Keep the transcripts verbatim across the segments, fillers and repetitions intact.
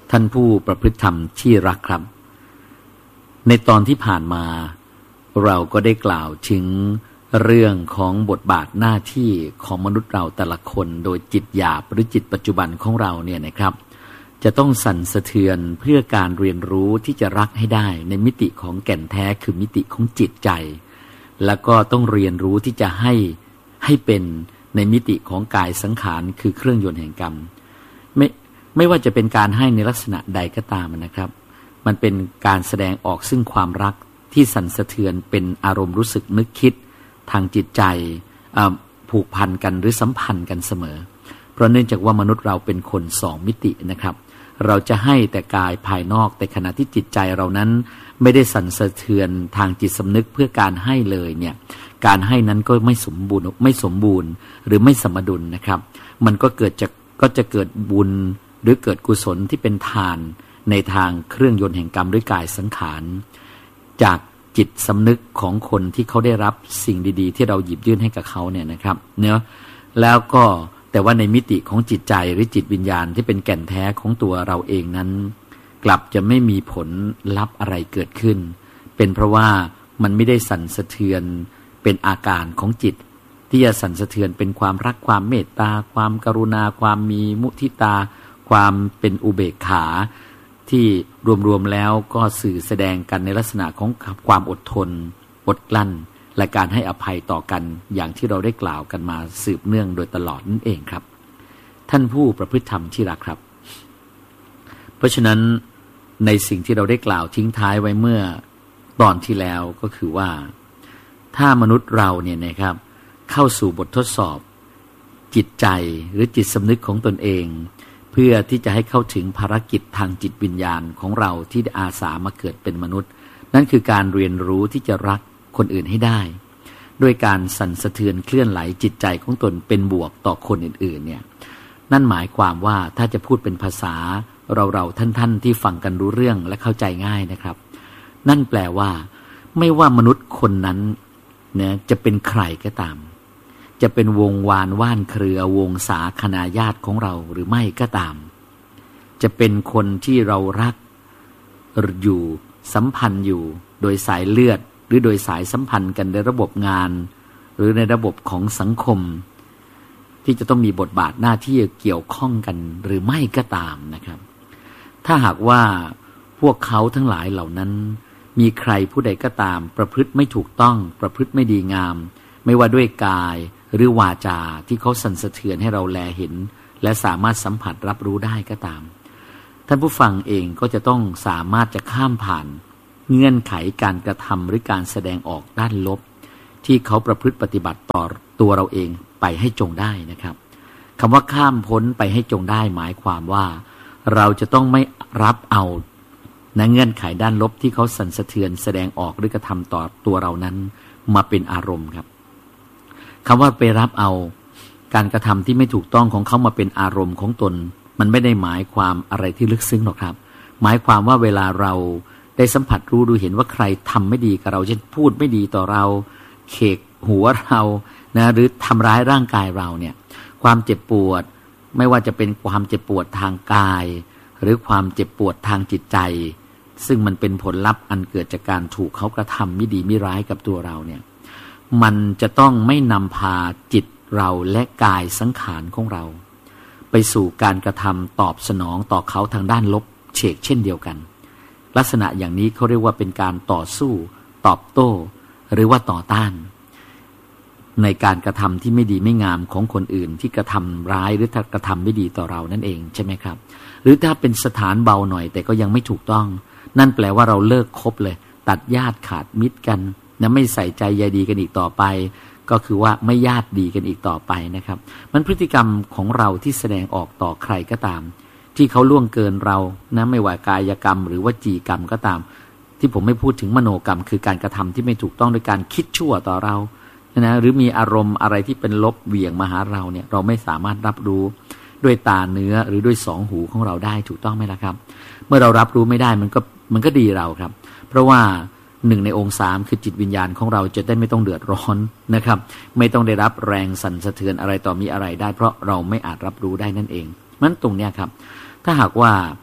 ท่านผู้ประพฤติธรรมที่รักครับในตอนที่ผ่านมาเราก็ได้กล่าวถึงเรื่องของบทบาทหน้าที่ของมนุษย์เราแต่ละคนโดยจิตหยาบหรือจิตปัจจุบันของเราเนี่ยนะครับจะต้องสั่นสะเทือนเพื่อการเรียนรู้ที่จะรักให้ได้ในมิติของแก่นแท้คือมิติของจิตใจแล้วก็ต้องเรียนรู้ที่จะให้ให้เป็นในมิติของกายสังขารคือเครื่องยนต์แห่งกรรมไม่ไม่ว่าจะเป็นการให้ในลักษณะใดก็ตามนะครับมันเป็นการแสดงออกซึ่งความรักที่สั่นสะเทือนเป็นอารมณ์รู้สึกนึกคิดทางจิตใจผูกพันกันหรือสัมพันธ์กันเสมอเพราะเนื่องจากว่ามนุษย์เราเป็นคนสองมิตินะครับเราจะให้แต่กายภายนอกแต่ขณะที่จิตใจเรานั้นไม่ได้สั่นสะเทือนทางจิตสำนึกเพื่อการให้เลยเนี่ยการให้นั้นก็ไม่สมบูรณ์ไม่สมบูรณ์หรือไม่สมดุลนะครับมันก็เกิดจากก็จะเกิดบุญหรือเกิดกุศลที่เป็นทานในทางเครื่องยนต์แห่งกรรมด้วยกายสังขารจากจิตสำนึกของคนที่เขาได้รับสิ่งดีๆที่เราหยิบยื่นให้กับเขาเนี่ยนะครับเนาะแล้วก็แต่ว่าในมิติของจิตใจหรือจิตวิญญาณที่เป็นแก่นแท้ของตัวเราเองนั้นกลับจะไม่มีผลลัพธ์อะไรเกิดขึ้นเป็นเพราะว่ามันไม่ได้สั่นสะเทือนเป็นอาการของจิตที่จะสั่นสะเทือนเป็นความรักความเมตตาความกรุณาความมีมุทิตาความเป็นอุเบกขาที่รวมๆแล้วก็สื่อแสดงกันในลักษณะของความอดทนอดกลั้นและการให้อภัยต่อกันอย่างที่เราได้กล่าวกันมาสืบเนื่องโดยตลอดนั่นเองครับท่านผู้ประพฤติธรรมที่รักครับเพราะฉะนั้นในสิ่งที่เราได้กล่าวทิ้งท้ายไว้เมื่อตอนที่แล้วก็คือว่าถ้ามนุษย์เราเนี่ยนะครับเข้าสู่บททดสอบจิตใจหรือจิตสำนึกของตนเองเพื่อที่จะให้เข้าถึงภารกิจทางจิตวิญญาณของเราที่อาสามาเกิดเป็นมนุษย์นั่นคือการเรียนรู้ที่จะรักคนอื่นให้ได้ด้วยการสั่นสะเทือนเคลื่อนไหลจิตใจของตนเป็นบวกต่อคนอื่นๆเนี่ยนั่นหมายความว่าถ้าจะพูดเป็นภาษาเราๆท่านๆที่ฟังกันรู้เรื่องและเข้าใจง่ายนะครับนั่นแปลว่าไม่ว่ามนุษย์คนนั้นเนี่ยจะเป็นใครก็ตามจะเป็นวงวานว่านเครือวงศาคณาญาติของเราหรือไม่ก็ตามจะเป็นคนที่เรารักอยู่สัมพันธ์อยู่โดยสายเลือดหรือโดยสายสัมพันธ์กันในระบบงานหรือในระบบของสังคมที่จะต้องมีบทบาทหน้าที่เกี่ยวข้องกันหรือไม่ก็ตามนะครับถ้าหากว่าพวกเขาทั้งหลายเหล่านั้นมีใครผู้ใดก็ตามประพฤติไม่ถูกต้องประพฤติไม่ดีงามไม่ว่าด้วยกายหรือวาจาที่เขาสั่นสะเทือนให้เราแลเห็นและสามารถสัมผัสรับรู้ได้ก็ตามท่านผู้ฟังเองก็จะต้องสามารถจะข้ามผ่านเงื่อนไขการกระทำหรือการแสดงออกด้านลบที่เขาประพฤติปฏิบัติต่อตัวเราเองไปให้จงได้นะครับคำว่าข้ามพ้นไปให้จงได้หมายความว่าเราจะต้องไม่รับเอาในเงื่อนไขด้านลบที่เขาสั่นสะเทือนแสดงออกหรือกระทำต่อตัวเรานั้นมาเป็นอารมณ์ครับคำว่าไปรับเอาการกระทำที่ไม่ถูกต้องของเขามาเป็นอารมณ์ของตนมันไม่ได้หมายความอะไรที่ลึกซึ้งหรอกครับหมายความว่าเวลาเราได้สัมผัสรู้ดูเห็นว่าใครทำไม่ดีกับเราเช่นพูดไม่ดีต่อเราเขกหัวเรานะหรือทำร้ายร่างกายเราเนี่ยความเจ็บปวดไม่ว่าจะเป็นความเจ็บปวดทางกายหรือความเจ็บปวดทางจิตใจซึ่งมันเป็นผลลัพธ์อันเกิดจากการถูกเขากระทำไม่ดีไม่ร้ายกับตัวเราเนี่ยมันจะต้องไม่นำพาจิตเราและกายสังขารของเราไปสู่การกระทำตอบสนองต่อเขาทางด้านลบเฉกเช่นเดียวกันลักษณะอย่างนี้เขาเรียกว่าเป็นการต่อสู้ตอบโต้หรือว่าต่อต้านในการกระทำที่ไม่ดีไม่งามของคนอื่นที่กระทำร้ายหรือกระทำไม่ดีต่อเรานั่นเองใช่ไหมครับหรือถ้าเป็นสถานเบาหน่อยแต่ก็ยังไม่ถูกต้องนั่นแปลว่าเราเลิกคบเลยตัดญาติขาดมิตรกันนะไม่ใส่ใจใยดีกันอีกต่อไปก็คือว่าไม่ญาติดีกันอีกต่อไปนะครับมันพฤติกรรมของเราที่แสดงออกต่อใครก็ตามที่เขาล่วงเกินเรานะไม่ว่ากายกรรมหรือวจีกรรมก็ตามที่ผมไม่พูดถึงมโนกรรมคือการกระทำที่ไม่ถูกต้องโดยการคิดชั่วต่อเรานะหรือมีอารมณ์อะไรที่เป็นลบเหวี่ยงมาหาเราเนี่ยเราไม่สามารถรับรู้ด้วยตาเนื้อหรือด้วยสองหูของเราได้ถูกต้องไหมล่ะครับเมื่อเรารับรู้ไม่ได้มันก็มันก็ดีเราครับเพราะว่าหนึ่งในองค์สามคือจิตวิญญาณของเราจะได้ไม่ต้องเดือดร้อนนะครับไม่ต้องได้รับแรงสั่นสะเทือนอะไรต่อมีอะไรได้เพราะเราไม่อาจรับรู้ได้นั่นเองนั้นตรงเนี้ยครับถ้าหากว่า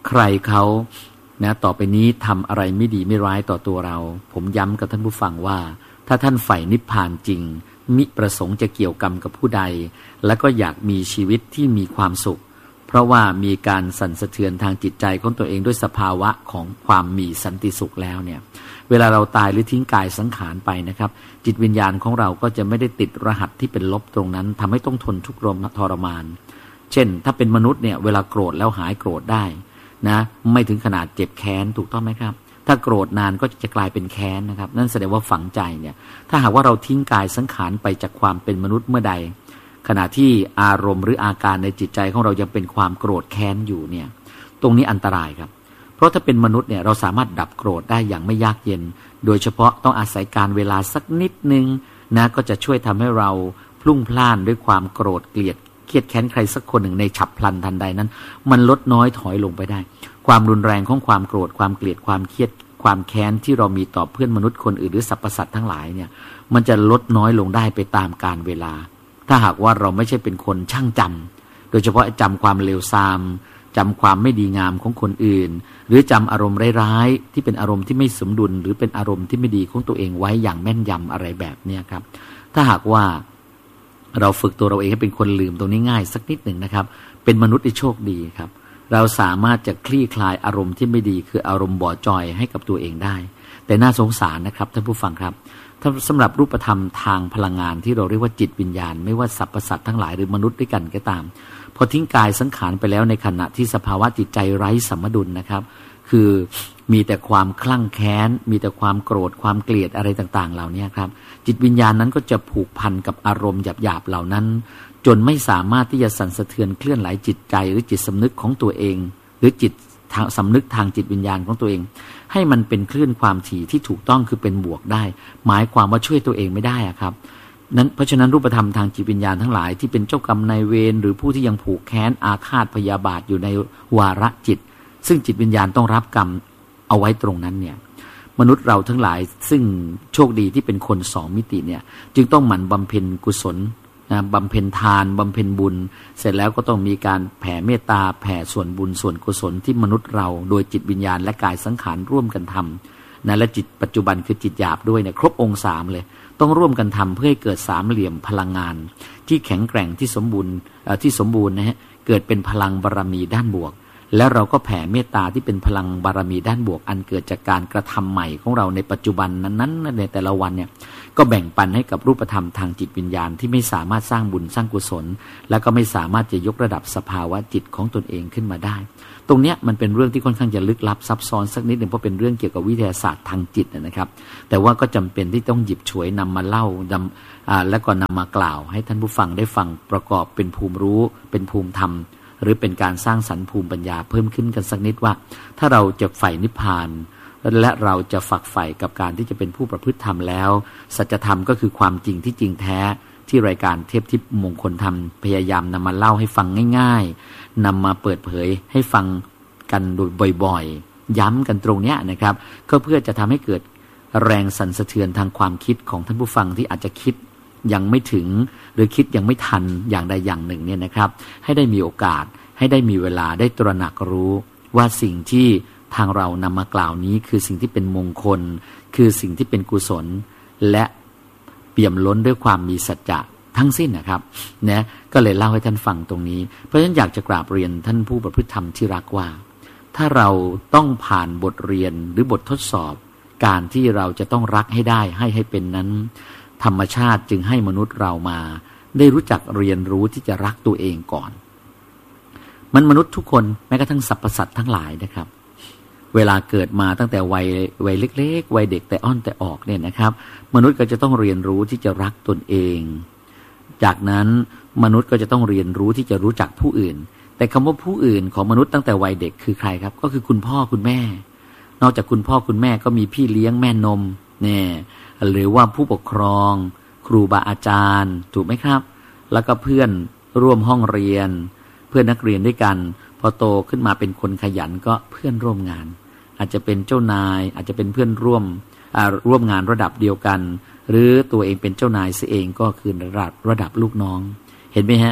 ใครเขานะต่อไปนี้ทำอะไรไม่ดีไม่ร้ายต่อตัวเราผมย้ำกับท่านผู้ฟังว่าถ้าท่านใฝ่นิพพานจริงมิประสงค์จะเกี่ยวกรรมกับผู้ใดและก็อยากมีชีวิตที่มีความสุขเพราะว่ามีการสั่นสะเทือนทางจิตใจของตัวเองด้วยสภาวะของความมีสันติสุขแล้วเนี่ยเวลาเราตายหรือทิ้งกายสังขารไปนะครับจิตวิญญาณของเราก็จะไม่ได้ติดรหัสที่เป็นลบตรงนั้นทำให้ต้องทนทุกข์ทรมานเช่นถ้าเป็นมนุษย์เนี่ยเวลาโกรธแล้วหายโกรธได้นะไม่ถึงขนาดเจ็บแค้นถูกต้องไหมครับถ้าโกรธนานก็จะกลายเป็นแค้นนะครับนั่นแสดงว่าฝังใจเนี่ยถ้าหากว่าเราทิ้งกายสังขารไปจากความเป็นมนุษย์เมื่อใดขณะที่อารมณ์หรืออาการในจิตใจของเรายังเป็นความโกรธแค้นอยู่เนี่ยตรงนี้อันตรายครับเพราะถ้าเป็นมนุษย์เนี่ยเราสามารถดับโกรธได้อย่างไม่ยากเย็นโดยเฉพาะต้องอาศัยการเวลาสักนิดนึงนะก็จะช่วยทำให้เราพลุ่งพล่านด้วยความโกรธเกลียดเครียดแค้นใครสักคนหนึ่งในฉับพลันทันใดนั้นมันลดน้อยถอยลงไปได้ความรุนแรงของความโกรธความเกลียดความเครียดความแค้นที่เรามีต่อเพื่อนมนุษย์คนอื่นหรือสรรพสัตว์ทั้งหลายเนี่ยมันจะลดน้อยลงได้ไปตามกาลเวลาถ้าหากว่าเราไม่ใช่เป็นคนช่างจำโดยเฉพาะจำความเลวทรามจำความไม่ดีงามของคนอื่นหรือจำอารมณ์ร้ายๆที่เป็นอารมณ์ที่ไม่สมดุลหรือเป็นอารมณ์ที่ไม่ดีของตัวเองไว้อย่างแม่นยำอะไรแบบนี้ครับถ้าหากว่าเราฝึกตัวเราเองให้เป็นคนลืมตรงนี้ง่ายสักนิดหนึ่งนะครับเป็นมนุษย์ที่โชคดีครับเราสามารถจะคลี่คลายอารมณ์ที่ไม่ดีคืออารมณ์บ่อจอยให้กับตัวเองได้แต่น่าสงสารนะครับท่านผู้ฟังครับถ้าสำหรับรูปธรรมทางพลังงานที่เราเรียกว่าจิตวิญญาณไม่ว่าสรรพสัตว์ทั้งหลายหรือมนุษย์ด้วยกันก็ตามพอทิ้งกายสังขารไปแล้วในขณะที่สภาวะจิตใจไร้สมดุลนะครับคือมีแต่ความคลั่งแค้นมีแต่ความโกรธความเกลียดอะไรต่างๆเหล่านี้ครับจิตวิญญาณนั้นก็จะผูกพันกับอารมณ์หยาบๆเหล่านั้นจนไม่สามารถที่จะสั่นสะเทือนเคลื่อนไหวจิตใจหรือจิตสำนึกของตัวเองหรือจิตทางสำนึกทางจิตวิญญาณของตัวเองให้มันเป็นคลื่นความถี่ที่ถูกต้องคือเป็นบวกได้หมายความว่าช่วยตัวเองไม่ได้อะครับนั้นเพราะฉะนั้นรูปธรรมทางจิตวิญญาณทั้งหลายที่เป็นเจ้ากรรมนายเวรหรือผู้ที่ยังผูกแค้นอาฆาตพยาบาทอยู่ในวาระจิตซึ่งจิตวิญญาณต้องรับกรรมเอาไว้ตรงนั้นเนี่ยมนุษย์เราทั้งหลายซึ่งโชคดีที่เป็นคนสองมิติเนี่ยจึงต้องหมั่นบำเพ็ญกุศลนะบำเพ็ญทานบำเพ็ญบุญเสร็จแล้วก็ต้องมีการแผ่เมตตาแผ่ส่วนบุญส่วนกุศลที่มนุษย์เราโดยจิตวิญญาณและกายสังขารร่วมกันทำนะและจิตปัจจุบันคือจิตหยาบด้วยเนี่ยครบองค์สามเลยต้องร่วมกันทำเพื่อให้เกิดสามเหลี่ยมพลังงานที่แข็งแกร่งที่สมบูรณ์ที่สมบูรณ์นะฮะเกิดเป็นพลังบารมีด้านบวกแล้วเราก็แผ่เมตตาที่เป็นพลังบารมีด้านบวกอันเกิดจากการกระทำใหม่ของเราในปัจจุบันนั้นๆในแต่ละวันเนี่ยก็แบ่งปันให้กับรูปธรรมทางจิตวิญญาณที่ไม่สามารถสร้างบุญสร้างกุศลแล้วก็ไม่สามารถจะยกระดับสภาวะจิตของตนเองขึ้นมาได้ตรงเนี้ยมันเป็นเรื่องที่ค่อนข้างจะลึกลับซับซ้อนสักนิดหนึ่งเพราะเป็นเรื่องเกี่ยวกับวิทยาศาสตร์ทางจิตนะครับแต่ว่าก็จำเป็นที่ต้องหยิบฉวยนำมาเล่านำอ่าแล้วก็นำมากล่าวให้ท่านผู้ฟังได้ฟังประกอบเป็นภูมิรู้เป็นภูมิธรรมหรือเป็นการสร้างสรรค์ภูมิปัญญาเพิ่มขึ้นกันสักนิดว่าถ้าเราจะใฝ่นิพพานและเราจะฝักใฝ่กับการที่จะเป็นผู้ประพฤติธรรมแล้วสัจธรรมก็คือความจริงที่จริงแท้ที่รายการเทพทิพย์มงคลธรรมพยายามนำมาเล่าให้ฟังง่ายๆนำมาเปิดเผยให้ฟังกันโดยบ่อยๆย้ำกันตรงเนี้ยนะครับก็เพื่อจะทำให้เกิดแรงสั่นสะเทือนทางความคิดของท่านผู้ฟังที่อาจจะคิดยังไม่ถึงหรือคิดยังไม่ทันอย่างใดอย่างหนึ่งเนี่ยนะครับให้ได้มีโอกาสให้ได้มีเวลาได้ตระหนักรู้ว่าสิ่งที่ทางเรานำมากล่าวนี้คือสิ่งที่เป็นมงคลคือสิ่งที่เป็นกุศลและเปี่ยมล้นด้วยความมีสัจจะทั้งสิ้นนะครับนะก็เลยเล่าให้ท่านฟังตรงนี้เพราะฉะนั้นอยากจะกราบเรียนท่านผู้ประพฤติธรรมที่รักว่าถ้าเราต้องผ่านบทเรียนหรือบททดสอบการที่เราจะต้องรักให้ได้ให้ให้เป็นนั้นธรรมชาติจึงให้มนุษย์เรามาได้รู้จักเรียนรู้ที่จะรักตัวเองก่อนมันมนุษย์ทุกคนแม้กระทั่งสรรพสัตว์ทั้งหลายนะครับเวลาเกิดมาตั้งแต่วัยวัยเล็กๆวัยเด็กแต่อ้อนแต่ออกเนี่ยนะครับมนุษย์ก็จะต้องเรียนรู้ที่จะรักตนเองจากนั้นมนุษย์ก็จะต้องเรียนรู้ที่จะรู้จักผู้อื่นแต่คำว่าผู้อื่นของมนุษย์ตั้งแต่วัยเด็กคือใครครับก็คือคุณพ่อคุณแม่นอกจากคุณพ่อคุณแม่ก็มีพี่เลี้ยงแม่นมเนี่ยหรือว่าผู้ปกครองครูบาอาจารย์ถูกไหมครับแล้วก็เพื่อนร่วมห้องเรียนเพื่อนนักเรียนด้วยกันพอโตขึ้นมาเป็นคนขยันก็เพื่อนร่วมงานอาจจะเป็นเจ้านายอาจจะเป็นเพื่อนร่วมร่วมงานระดับเดียวกันหรือตัวเองเป็นเจ้านายเสียเองก็คือระดับระดับลูกน้องเห็นไหมฮะ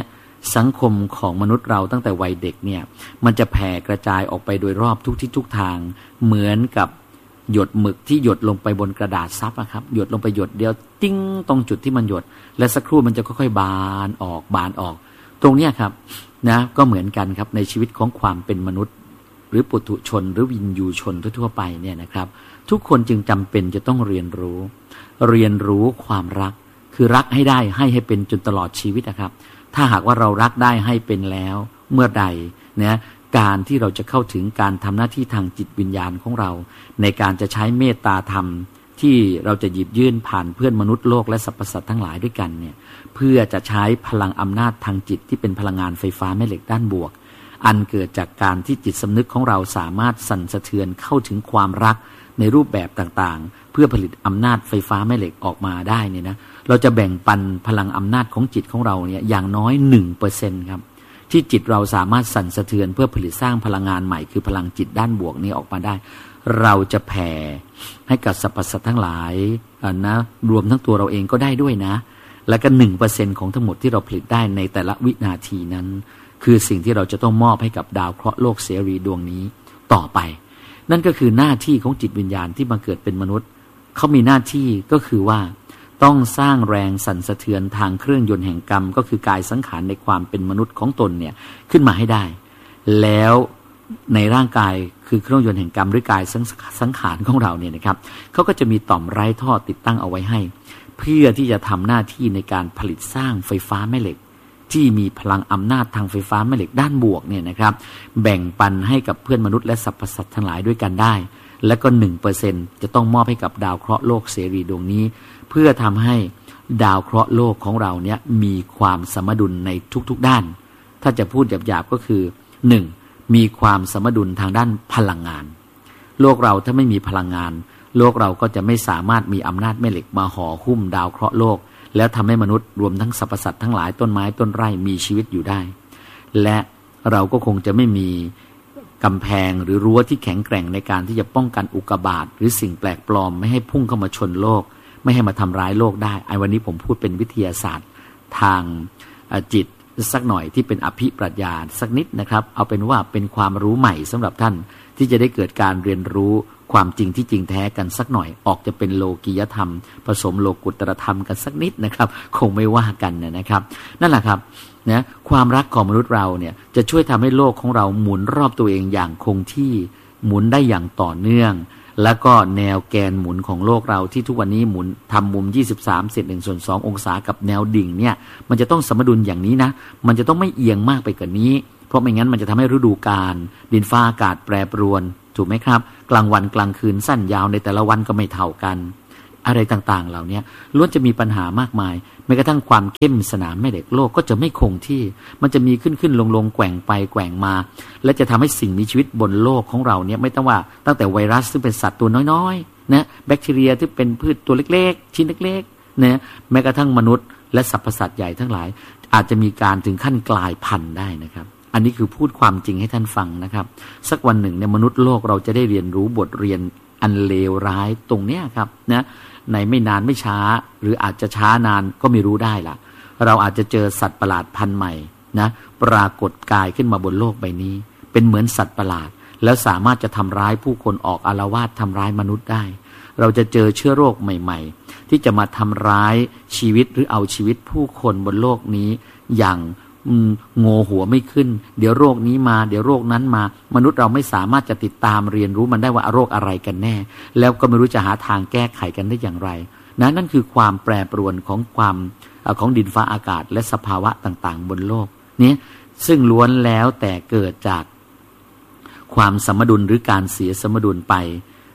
สังคมของมนุษย์เราตั้งแต่วัยเด็กเนี่ยมันจะแผ่กระจายออกไปโดยรอบทุกทิศทุกทางเหมือนกับหยดหมึกที่หยดลงไปบนกระดาษซับนะครับหยดลงไปหยดเดียวติ้งตรงจุดที่มันหยดและสักครู่มันจะค่อยๆบานออกบานออกตรงเนี้ยครับนะก็เหมือนกันครับในชีวิตของความเป็นมนุษย์หรือปุถุชนหรือวินยูชนทั่วๆไปเนี่ยนะครับทุกคนจึงจำเป็นจะต้องเรียนรู้เรียนรู้ความรักคือรักให้ได้ให้ให้เป็นจนตลอดชีวิตนะครับถ้าหากว่าเรารักได้ให้เป็นแล้วเมื่อใดนะการที่เราจะเข้าถึงการทำหน้าที่ทางจิตวิญญาณของเราในการจะใช้เมตตาธรรมที่เราจะหยิบยื่นผ่านเพื่อนมนุษย์โลกและสรรพสัตว์ทั้งหลายด้วยกันเนี่ยเพื่อจะใช้พลังอำนาจทางจิตที่เป็นพลังงานไฟฟ้าแม่เหล็กด้านบวกอันเกิดจากการที่จิตสำนึกของเราสามารถสั่นสะเทือนเข้าถึงความรักในรูปแบบต่างๆเพื่อผลิตอำนาจไฟฟ้าแม่เหล็กออกมาได้เนี่ยนะเราจะแบ่งปันพลังอำนาจของจิตของเราเนี่ยอย่างน้อย หนึ่งเปอร์เซ็นต์ ครับที่จิตเราสามารถสั่นสะเทือนเพื่อผลิตสร้างพลังงานใหม่คือพลังจิตด้านบวกนี้ออกมาได้เราจะแผ่ให้กับสรรพสัตว์ทั้งหลายนะรวมทั้งตัวเราเองก็ได้ด้วยนะแล้วก็ หนึ่งเปอร์เซ็นต์ ของทั้งหมดที่เราผลิตได้ในแต่ละวินาทีนั้นคือสิ่งที่เราจะต้องมอบให้กับดาวเคราะห์โลกเสรีดวงนี้ต่อไปนั่นก็คือหน้าที่ของจิตวิญญาณที่มาเกิดเป็นมนุษย์เขามีหน้าที่ก็คือว่าต้องสร้างแรงสั่นสะเทือนทางเครื่องยนต์แห่งกรรมก็คือกายสังขารในความเป็นมนุษย์ของตนเนี่ยขึ้นมาให้ได้แล้วในร่างกายคือเครื่องยนต์แห่งกรรมหรือกายสังขารของเราเนี่ยนะครับเขาก็จะมีต่อมไร้ท่อติดตั้งเอาไว้ให้เพื่อที่จะทำหน้าที่ในการผลิตสร้างไฟฟ้าแม่เหล็กที่มีพลังอำนาจทางไฟฟ้าแม่เหล็กด้านบวกเนี่ยนะครับแบ่งปันให้กับเพื่อนมนุษย์และสรรพสัตว์ทั้งหลายด้วยกันได้และก็ หนึ่งเปอร์เซ็นต์ จะต้องมอบให้กับดาวเคราะห์โลกเสรีดวงนี้เพื่อทำให้ดาวเคราะห์โลกของเราเนี่ยมีความสมดุลในทุกๆด้านถ้าจะพูดหยาบๆก็คือ หนึ่ง มีความสมดุลทางด้านพลังงานโลกเราถ้าไม่มีพลังงานโลกเราก็จะไม่สามารถมีอำนาจแม่เหล็กมาห่อหุ้มดาวเคราะห์โลกแล้วทำให้มนุษย์รวมทั้งสรรพสัตว์ทั้งหลายต้นไม้ต้นไร่มีชีวิตอยู่ได้และเราก็คงจะไม่มีกำแพงหรือรั้วที่แข็งแกร่งในการที่จะป้องกันอุกกาบาตหรือสิ่งแปลกปลอมไม่ให้พุ่งเข้ามาชนโลกไม่ให้มาทำร้ายโลกได้ไอ้วันนี้ผมพูดเป็นวิทยาศาสตร์ทางจิตสักหน่อยที่เป็นอภิปรัชญาสักนิดนะครับเอาเป็นว่าเป็นความรู้ใหม่สำหรับท่านที่จะได้เกิดการเรียนรู้ความจริงที่จริงแท้กันสักหน่อยออกจะเป็นโลกียธรรมผสมโลกุตตรธรรมกันสักนิดนะครับคงไม่ว่ากันนะครับนั่นแหละครับนะความรักของมนุษย์เราเนี่ยจะช่วยทำให้โลกของเราหมุนรอบตัวเองอย่างคงที่หมุนได้อย่างต่อเนื่องแล้วก็แนวแกนหมุนของโลกเราที่ทุกวันนี้หมุนทำมุมยี่สิบสามเศษหนึ่งส่วนสององศากับแนวดิ่งเนี่ยมันจะต้องสมดุลอย่างนี้นะมันจะต้องไม่เอียงมากไปกว่านี้เพราะไม่งั้นมันจะทำให้ฤดูกาลดินฟ้าอากาศแปรปรวนถูกไหมครับกลางวันกลางคืนสั้นยาวในแต่ละวันก็ไม่เท่ากันอะไรต่างๆเหล่านี้ล้วนจะมีปัญหามากมายแม้กระทั่งความเข้มสนามแม่เหล็กโลกก็จะไม่คงที่มันจะมีขึ้นขึ้นลงลงแกว่งไปแกว่งมาและจะทำให้สิ่งมีชีวิตบนโลกของเราเนี่ยไม่ต้องว่าตั้งแต่ไวรัสซึ่งเป็นสัตว์ตัวน้อยๆนะแบคทีเรียที่เป็นพืชตัวเล็กๆชิ้นเล็กๆนะแม้กระทั่งมนุษย์และสรรพสัตว์ใหญ่ทั้งหลายอาจจะมีการถึงขั้นกลายพันธุ์ได้นะครับอันนี้คือพูดความจริงให้ท่านฟังนะครับสักวันหนึ่งในมนุษย์โลกเราจะได้เรียนรู้บทเรียนอันเลวร้ายตรงเนี้ยครับนะในไม่นานไม่ช้าหรืออาจจะช้านานก็ไม่รู้ได้ล่ะเราอาจจะเจอสัตว์ประหลาดพันธุ์ใหม่นะปรากฏกายขึ้นมาบนโลกใบนี้เป็นเหมือนสัตว์ประหลาดแล้วสามารถจะทำร้ายผู้คนออกอาละวาดทำร้ายมนุษย์ได้เราจะเจอเชื้อโรคใหม่ๆที่จะมาทำร้ายชีวิตหรือเอาชีวิตผู้คนบนโลกนี้อย่างโง่หัวไม่ขึ้นเดี๋ยวโรคนี้มาเดี๋ยวโรคนั้นมามนุษย์เราไม่สามารถจะติดตามเรียนรู้มันได้ว่าโรคอะไรกันแน่แล้วก็ไม่รู้จะหาทางแก้ไขกันได้อย่างไรนะนั่นคือความแปรปรวนของความของดินฟ้าอากาศและสภาวะต่างๆบนโลกนี้ซึ่งล้วนแล้วแต่เกิดจากความสมดุลหรือการเสียสมดุลไป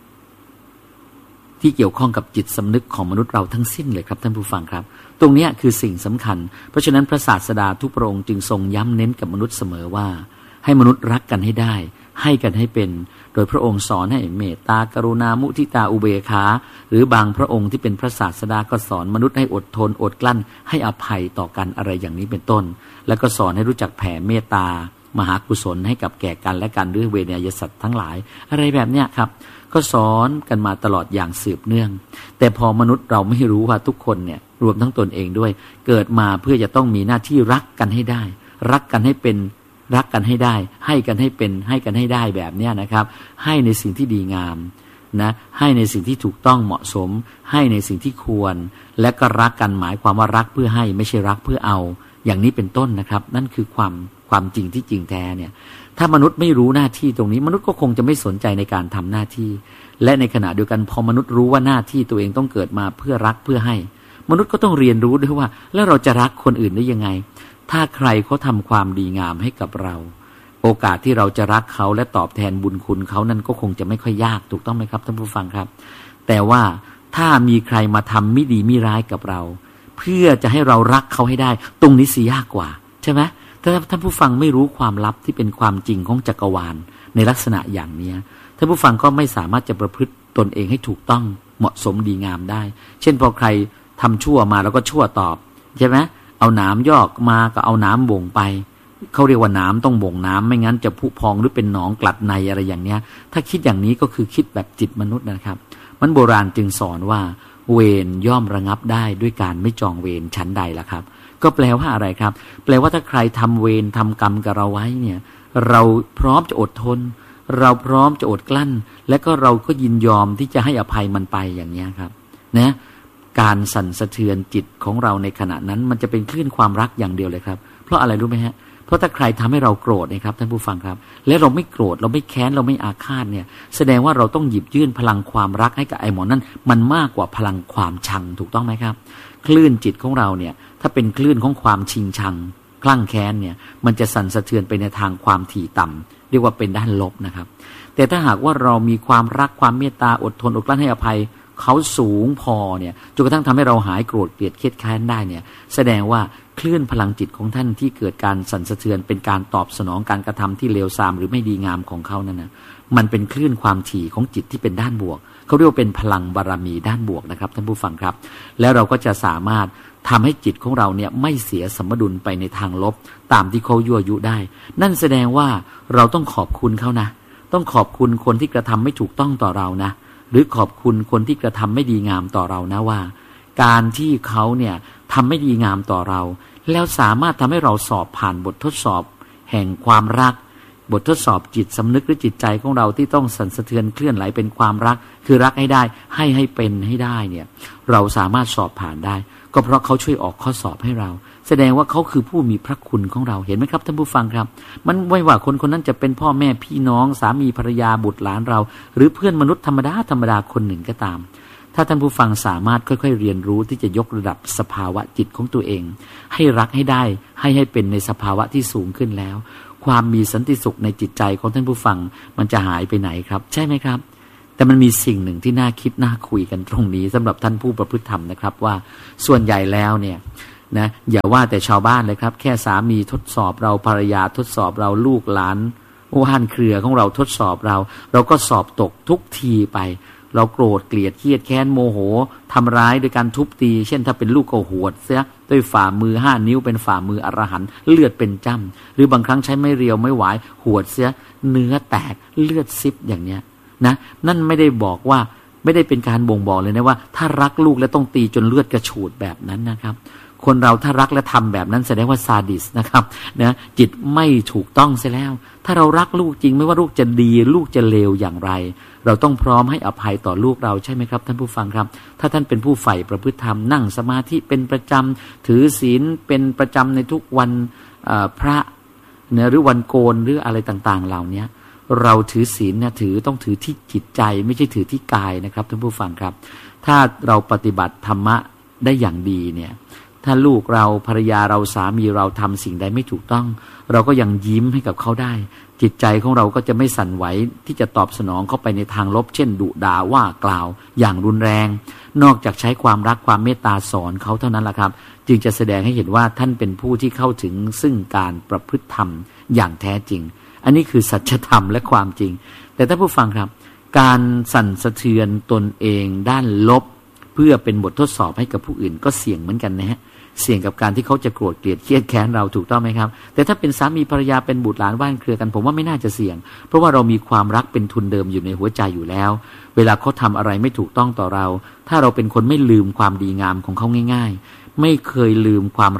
ที่เกี่ยวข้องกับจิตสำนึกของมนุษย์เราทั้งสิ้นเลยครับท่านผู้ฟังครับตรงนี้คือสิ่งสำคัญเพราะฉะนั้นพระศาสดาทุกพระองค์จึงทรงย้ำเน้นกับมนุษย์เสมอว่าให้มนุษย์รักกันให้ได้ให้กันให้เป็นโดยพระองค์สอนให้เมตตากรุณามุทิตาอุเบกขาหรือบางพระองค์ที่เป็นพระศาสดาก็สอนมนุษย์ให้อดทนอดกลั้นให้อภัยต่อกันอะไรอย่างนี้เป็นต้นแล้วก็สอนให้รู้จักแผ่เมตตามหากุศลให้กับแก่กันและกันด้วยเวเนยสัตว์ทั้งหลายอะไรแบบเนี้ยครับก็สอนกันมาตลอดอย่างสืบเนื่องแต่พอมนุษย์เราไม่รู้ว่าทุกคนเนี่ยรวมทั้งตนเองด้วยเกิดมาเพื่อจะต้องมีหน้าที่รักกันให้ได้รักกันให้เป็นรักกันให้ได้ให้กันให้เป็นให้กันให้ได้แบบเนี้ยนะครับให้ในสิ่งที่ดีงามนะให้ในสิ่งที่ถูกต้องเหมาะสมให้ในสิ่งที่ควรและก็รักกันหมายความว่ารักเพื่อให้ไม่ใช่รักเพื่อเอาอย่างนี้เป็นต้นนะครับนั่นคือความความจริงที่จริงแท้เนี่ยถ้ามนุษย์ไม่รู้หน้าที่ตรงนี้มนุษย์ก็คงจะไม่สนใจในการทำหน้าที่และในขณะเดียวกันพอมนุษย์รู้ว่าหน้าที่ตัวเองต้องเกิดมาเพื่อรักเพื่อให้มนุษย์ก็ต้องเรียนรู้ด้วยว่าแล้วเราจะรักคนอื่นได้ยังไงถ้าใครเขาทำความดีงามให้กับเราโอกาสที่เราจะรักเขาและตอบแทนบุญคุณเขานั้นก็คงจะไม่ค่อยยากถูกต้องไหมครับท่านผู้ฟังครับแต่ว่าถ้ามีใครมาทำไม่ดีไม่ร้ายกับเราเพื่อจะให้เรารักเขาให้ได้ตรงนี้สิยากกว่าใช่ไหมถ้าท่านผู้ฟังไม่รู้ความลับที่เป็นความจริงของจักรวาลในลักษณะอย่างนี้ท่านผู้ฟังก็ไม่สามารถจะประพฤติตนเองให้ถูกต้องเหมาะสมดีงามได้เช่นพอใครทำชั่วมาแล้วก็ชั่วตอบใช่ไหมเอาน้ำยอกมาก็เอาน้ำบ่งไปเขาเรียกว่าน้ำต้องบ่งน้ำไม่งั้นจะผุพองหรือเป็นหนองกลัดในอะไรอย่างเนี้ยถ้าคิดอย่างนี้ก็คือคิดแบบจิตมนุษย์นะครับมันโบราณจึงสอนว่าเวรย่อมระงับได้ด้วยการไม่จองเวรชั้นใดล่ะครับก็แปลว่าอะไรครับแปลว่าถ้าใครทำเวรทำกรรมกับเราไว้เนี่ยเราพร้อมจะอดทนเราพร้อมจะอดกลั้นและก็เราก็ยินยอมที่จะให้อภัยมันไปอย่างนี้ครับนะการสั่นสะเทือนจิตของเราในขณะนั้นมันจะเป็นคลื่นความรักอย่างเดียวเลยครับเพราะอะไรรู้ไหมฮะเพราะถ้าใครทำให้เราโกรธนะครับท่านผู้ฟังครับและเราไม่โกรธเราไม่แค้นเราไม่อาฆาตเนี่ยแสดงว่าเราต้องหยิบยื่นพลังความรักให้กับไอ้หมอนั่นมันมากกว่าพลังความชังถูกต้องไหมครับคลื่นจิตของเราเนี่ยถ้าเป็นคลื่นของความชิงชังคลั่งแค้นเนี่ยมันจะสั่นสะเทือนไปในทางความถี่ต่ำเรียกว่าเป็นด้านลบนะครับแต่ถ้าหากว่าเรามีความรักความเมตตาอดทนอดกลั้นให้อภัยเขาสูงพอเนี่ยจนกระทั่งทำให้เราหายโกรธเกลียดเครียดแค้นได้เนี่ยแสดงว่าคลื่นพลังจิตของท่านที่เกิดการสั่นสะเทือนเป็นการตอบสนองการกระทำที่เลวทรามหรือไม่ดีงามของเขานั่นนะมันเป็นคลื่นความถี่ของจิตที่เป็นด้านบวกเขาเรียกว่าเป็นพลังบารมีด้านบวกนะครับท่านผู้ฟังครับแล้วเราก็จะสามารถทำให้จิตของเราเนี่ยไม่เสียสมดุลไปในทางลบตามที่เขายั่วยุได้นั่นแสดงว่าเราต้องขอบคุณเขานะต้องขอบคุณคนที่กระทำไม่ถูกต้องต่อเรานะหรือขอบคุณคนที่กระทำไม่ดีงามต่อเรานะว่าการที่เขาเนี่ยทำไม่ดีงามต่อเราแล้วสามารถทำให้เราสอบผ่านบททดสอบแห่งความรักบททดสอบจิตสำนึกหรือจิตใจของเราที่ต้องสั่นสะเทือนเคลื่อนไหลเป็นความรักคือรักให้ได้ให้ให้เป็นให้ได้เนี่ยเราสามารถสอบผ่านได้ก็เพราะเขาช่วยออกข้อสอบให้เราแสดงว่าเขาคือผู้มีพระคุณของเราเห็นไหมครับท่านผู้ฟังครับมันไม่ว่าคนคนนั้นจะเป็นพ่อแม่พี่น้องสามีภรรยาบุตรหลานเราหรือเพื่อนมนุษย์ธรรมดาธรรมดาคนหนึ่งก็ตามถ้าท่านผู้ฟังสามารถค่อยๆเรียนรู้ที่จะยกระดับสภาวะจิตของตัวเองให้รักให้ได้ให้ให้เป็นในสภาวะที่สูงขึ้นแล้วความมีสันติสุขในจิตใจของท่านผู้ฟังมันจะหายไปไหนครับใช่ไหมครับแต่มันมีสิ่งหนึ่งที่น่าคิดน่าคุยกันตรงนี้สำหรับท่านผู้ประพฤติธรรมนะครับว่าส่วนใหญ่แล้วเนี่ยนะอย่าว่าแต่ชาวบ้านเลยครับแค่สามีทดสอบเราภรรยาทดสอบเราลูกหลานว่านเครือของเราทดสอบเราเราก็สอบตกทุกทีไปเราโกรธเกลียดเครียดแค้นโมโหทำร้ายโดยการทุบตีเช่นถ้าเป็นลูกก็หวดเสียด้วยฝ่ามือห้านิ้วเป็นฝ่ามืออรหันต์เลือดเป็นจ้ำหรือบางครั้งใช้ไม้เรียวไม้หวายหวดเสียเนื้อแตกเลือดซิบอย่างเนี้ยนะนั่นไม่ได้บอกว่าไม่ได้เป็นการบ่งบอกเลยนะว่าถ้ารักลูกแล้วต้องตีจนเลือดกระฉูดแบบนั้นนะครับคนเราถ้ารักและทำแบบนั้นแสดงว่าซาดิสนะครับนะจิตไม่ถูกต้องเสียแล้วถ้าเรารักลูกจริงไม่ว่าลูกจะดีลูกจะเลวอย่างไรเราต้องพร้อมให้อภัยต่อลูกเราใช่ไหมครับท่านผู้ฟังครับถ้าท่านเป็นผู้ใฝ่ประพฤติธรรมนั่งสมาธิเป็นประจำถือศีลเป็นประจำในทุกวันพระเนี่ยหรือวันโกนหรืออะไรต่างๆเหล่านี้เราถือศีลเนี่ยถือต้องถือที่จิตใจไม่ใช่ถือที่กายนะครับท่านผู้ฟังครับถ้าเราปฏิบัติธรรมะได้อย่างดีเนี่ยถ้าลูกเราภรรยาเราสามีเราทำสิ่งใดไม่ถูกต้องเราก็ยังยิ้มให้กับเขาได้จิตใจของเราก็จะไม่สั่นไหวที่จะตอบสนองเข้าไปในทางลบเช่นดุด่าว่ากล่าวอย่างรุนแรงนอกจากใช้ความรักความเมตตาสอนเขาเท่านั้นแหละครับจึงจะแสดงให้เห็นว่าท่านเป็นผู้ที่เข้าถึงซึ่งการประพฤติธรรมอย่างแท้จริงอันนี้คือสัจธรรมและความจริงแต่ท่านผู้ฟังครับการสั่นสะเทือนตนเองด้านลบเพื่อเป็นบททดสอบให้กับผู้อื่นก็เสี่ยงเหมือนกันนะฮะเสี่ยงกับการที่เขาจะโกรธเกลียดเครียดแค้นเราถูกต้องไหมครับแต่ถ้าเป็นสามีภรรยาเป็นบุตรหลานว่านเครือกันผมว่าไม่น่าจะเสี่ยงเพราะว่าเรามีความรักเป็นทุนเดิมอยู่ในหัวใจอยู่แล้วเวลาเขาทำอะไรไม่ถูกต้องต่อเราถ้าเราเป็นคนไม่ลืมความดีงามของเขาง่ายๆไม่เคยลืมความรัก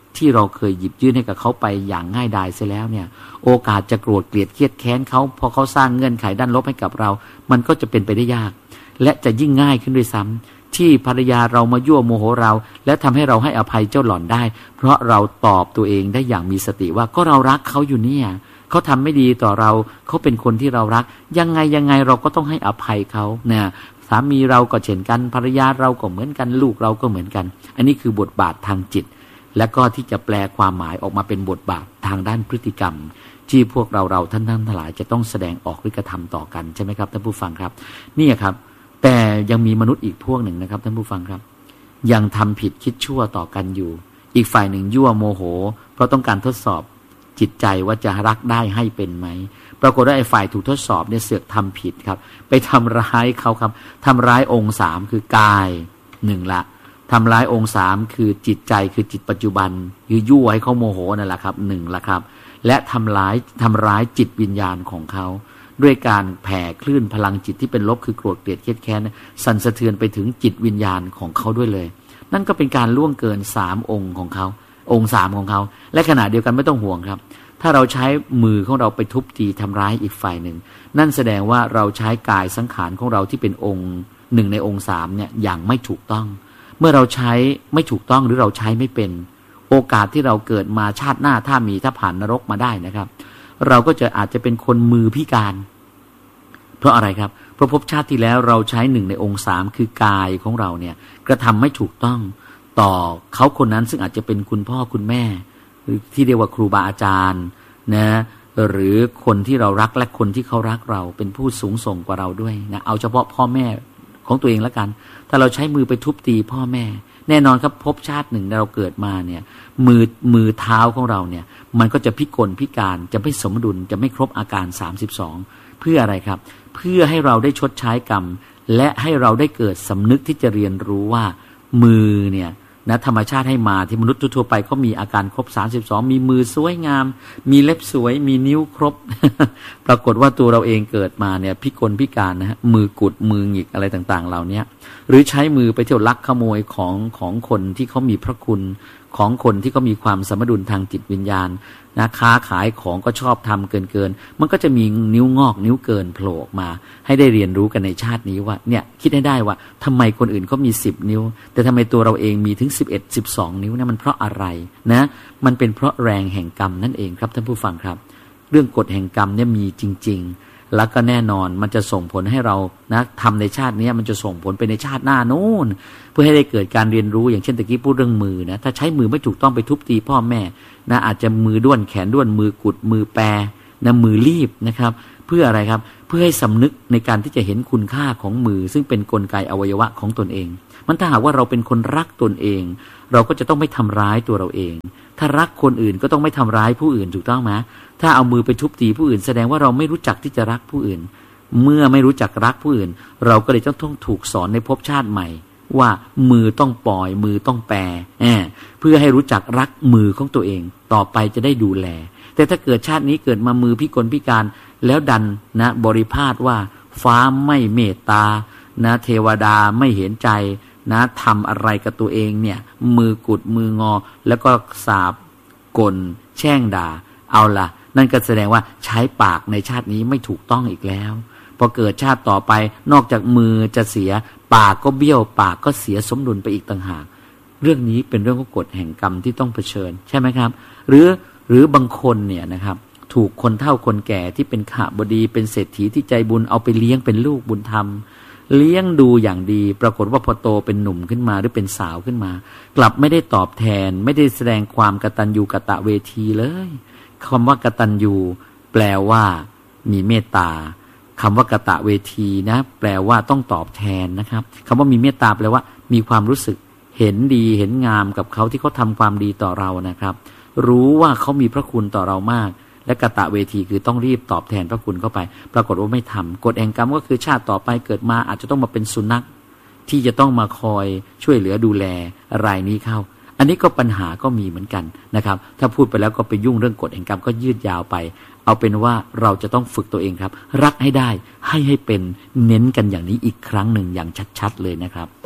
ที่เราเคยหยิบยื่นให้กับเขาไปอย่างง่ายดายเสียแล้วเนี่ยโอกาสจะโกรธเกลียดเครียดแค้นเขาพอเขาสร้างเงื่อนไขด้านลบให้กับเรามันก็จะเป็นไปได้ยากและจะยิ่งง่ายขึ้นด้วยซ้ำที่ภรรยาเรามายั่วโมโหเราและทำให้เราให้อภัยเจ้าหล่อนได้เพราะเราตอบตัวเองได้อย่างมีสติว่าก็เรารักเขาอยู่เนี่ยเขาทำไม่ดีต่อเราเขาเป็นคนที่เรารักยังไงยังไงเราก็ต้องให้อภัยเขาเนี่ยสามีเราก็เช่นกันภรรยาเราก็เหมือนกันลูกเราก็เหมือนกันอันนี้คือบทบาททางจิตและก็ที่จะแปลความหมายออกมาเป็นบทบาททางด้านพฤติกรรมที่พวกเราเราท่านทั้งหลายจะต้องแสดงออกหรือกระทำต่อกันใช่ไหมครับท่านผู้ฟังครับนี่ครับแต่ยังมีมนุษย์อีกพวกหนึ่งนะครับท่านผู้ฟังครับยังทำผิดคิดชั่วต่อกันอยู่อีกฝ่ายหนึ่งยั่วโมโหเพราะต้องการทดสอบจิตใจว่าจะรักได้ให้เป็นไหมปรากฏว่าไอ้ฝ่ายถูกทดสอบเนี่ยเสือกทำผิดครับไปทำร้ายเขาครับทำร้ายองค์สามคือกายหนึ่งละทำร้ายองค์สามคือจิตใจคือจิตปัจจุบันคือยั่วให้เขาโมโหนั่นแหละครับหนึ่งละครับและทำร้ายทำร้ายจิตวิญญาณของเขาด้วยการแผ่คลื่นพลังจิตที่เป็นลบคือโกรธเกลียดเครียดแค้นสั่นสะเทือนไปถึงจิตวิญญาณของเขาด้วยเลยนั่นก็เป็นการล่วงเกินสามองค์ของเขาองค์สามของเขาและขณะเดียวกันไม่ต้องห่วงครับถ้าเราใช้มือของเราไปทุบตีทำร้ายอีกฝ่ายหนึ่งนั่นแสดงว่าเราใช้กายสังขารของเราที่เป็นองค์หนึ่งในองค์สามเนี่ยอย่างไม่ถูกต้องเมื่อเราใช้ไม่ถูกต้องหรือเราใช้ไม่เป็นโอกาสที่เราเกิดมาชาติหน้าถ้ามีถ้าผ่านนรกมาได้นะครับเราก็จะอาจจะเป็นคนมือพิการเพราะอะไรครับเพราะภพชาติที่แล้วเราใช้หนึ่งในองค์สามคือกายของเราเนี่ยกระทำไม่ถูกต้องต่อเขาคนนั้นซึ่งอาจจะเป็นคุณพ่อคุณแม่หรือที่เรียกว่าครูบาอาจารย์นะหรือคนที่เรารักและคนที่เขารักเราเป็นผู้สูงส่งกว่าเราด้วยนะเอาเฉพาะพ่อแม่ของตัวเองแล้วกันถ้าเราใช้มือไปทุบตีพ่อแม่แน่นอนครับภพชาติหนึ่งเราเกิดมาเนี่ยมือมือเท้าของเราเนี่ยมันก็จะพิกลพิการจะไม่สมดุลจะไม่ครบอาการสามสิบสองเพื่ออะไรครับเพื่อให้เราได้ชดใช้กรรมและให้เราได้เกิดสำนึกที่จะเรียนรู้ว่ามือเนี่ยนะธรรมชาติให้มาที่มนุษย์ทั่วไปก็มีอาการครบสามสิบสองมีมือสวยงามมีเล็บสวยมีนิ้วครบ ปรากฏว่าตัวเราเองเกิดมาเนี่ยพิกลพิการนะฮะมือกุดมือหงิกอะไรต่างๆเหล่านี้หรือใช้มือไปเที่ยวลักขโมยของของคนที่เขามีพระคุณของคนที่เขามีความสมดุลทางจิตวิญญาณนะค้าขายของก็ชอบทำเกินเกินมันก็จะมีนิ้วงอกนิ้วเกินโผล่ออกมาให้ได้เรียนรู้กันในชาตินี้ว่าเนี่ยคิดให้ได้ว่าทำไมคนอื่นเขามีสิบนิ้วแต่ทำไมตัวเราเองมีถึงสิบเอ็ด สิบสองนิ้วนะมันเพราะอะไรนะมันเป็นเพราะแรงแห่งกรรมนั่นเองครับท่านผู้ฟังครับเรื่องกฎแห่งกรรมเนี่ยมีจริงๆแล้วก็แน่นอนมันจะส่งผลให้เรานะทำในชาตินี้มันจะส่งผลไปในชาติหน้าโน้นเพื่อให้ได้เกิดการเรียนรู้อย่างเช่นตะกี้พูดเรื่องมือนะถ้าใช้มือไม่ถูกต้องไปทุบตีพ่อแม่นะอาจจะมือด้วนแขนด้วนมือกุดมือแปรนะมือรีบนะครับเพื่ออะไรครับเพื่อให้สำนึกในการที่จะเห็นคุณค่าของมือซึ่งเป็นกลไกอวัยวะของตนเองมันถ้าหากว่าเราเป็นคนรักตนเองเราก็จะต้องไม่ทำร้ายตัวเราเองถ้ารักคนอื่นก็ต้องไม่ทำร้ายผู้อื่นถูกต้องไหมถ้าเอามือไปทุบตีผู้อื่นแสดงว่าเราไม่รู้จักที่จะรักผู้อื่นเมื่อไม่รู้จักรักผู้อื่นเราก็เลยต้องถูกสอนในภพชาติใหม่ว่ามือต้องปล่อยมือต้องแปรเพื่อให้รู้จักรักมือของตัวเองต่อไปจะได้ดูแลแต่ถ้าเกิดชาตินี้เกิดมามือพิกลพิการแล้วดันนะบริพาทว่าฟ้าไม่เมตตานะเทวดาไม่เห็นใจนะทำอะไรกับตัวเองเนี่ยมือกุดมืองอแล้วก็สาบกลแช่งด่าเอาล่ะนั่นก็แสดงว่าใช้ปากในชาตินี้ไม่ถูกต้องอีกแล้วพอเกิดชาติต่อไปนอกจากมือจะเสียปากก็เบี้ยวปากก็เสียสมดุลไปอีกต่างหากเรื่องนี้เป็นเรื่องของกฎแห่งกรรมที่ต้องเผชิญใช่ไหมครับหรือหรือบางคนเนี่ยนะครับถูกคนเฒ่าคนแก่ที่เป็นข้าบดีเป็นเศรษฐีที่ใจบุญเอาไปเลี้ยงเป็นลูกบุญธรรมเลี้ยงดูอย่างดีปรากฏว่าพอโตเป็นหนุ่มขึ้นมาหรือเป็นสาวขึ้นมากลับไม่ได้ตอบแทนไม่ได้แสดงความกตัญญูกตเวทีเลยคำว่ากตัญญูแปลว่ามีเมตตาคำว่ากตเวทีนะแปลว่าต้องตอบแทนนะครับคำว่ามีเมตตาแปลว่ามีความรู้สึกเห็นดีเห็นงามกับเขาที่เขาทำความดีต่อเรานะครับรู้ว่าเขามีพระคุณต่อเรามากและกตเวทีคือต้องรีบตอบแทนพระคุณเข้าไปปรากฏว่าไม่ทำกฎแห่งกรรมก็คือชาติต่อไปเกิดมาอาจจะต้องมาเป็นสุนัขที่จะต้องมาคอยช่วยเหลือดูแลรายนี้เข้าอันนี้ก็ปัญหาก็มีเหมือนกันนะครับถ้าพูดไปแล้วก็ไปยุ่งเรื่องกฎแห่งกรรมก็ยืดยาวไปเอาเป็นว่าเราจะต้องฝึกตัวเองครับรักให้ได้ให้ให้เป็นเน้นกันอย่างนี้อีกครั้งหนึ่งอย่างชัดๆเลยนะครับ